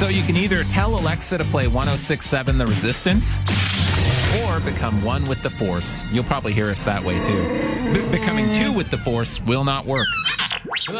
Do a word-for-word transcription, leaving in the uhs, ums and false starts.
So you can either tell Alexa to play one oh six point seven The Resistance or become one with the Force. You'll probably hear us that way, too. Be- becoming two with the Force will not work.